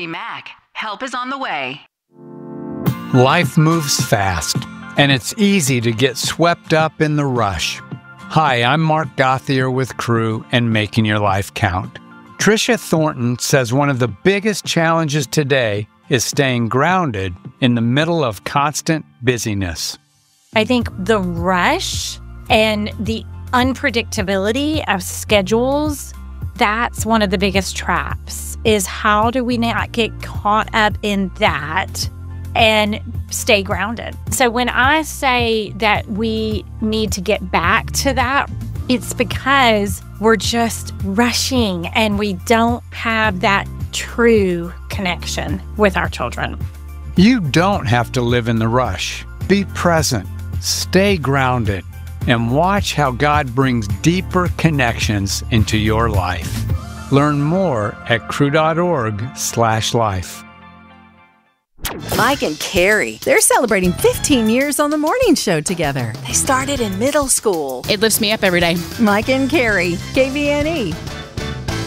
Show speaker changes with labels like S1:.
S1: Freddie Mac. Help is on the way.
S2: Life moves fast, and it's easy to get swept up in the rush. Hi, I'm Mark Gothier with Crew and Making Your Life Count. Tricia Thornton says one of the biggest challenges today is staying grounded in the middle of constant busyness.
S3: I think the rush and the unpredictability of schedules, that's one of the biggest traps, is how do we not get caught up in that and stay grounded? So when I say that we need to get back to that, it's because we're just rushing and we don't have that true connection with our children.
S2: You don't have to live in the rush. Be present, stay grounded, and watch how God brings deeper connections into your life. Learn more at crew.org/life.
S4: Mike and Carrie, they're celebrating 15 years on the morning show together. They started in middle school.
S5: It lifts me up every day.
S4: Mike and Carrie, KVNE.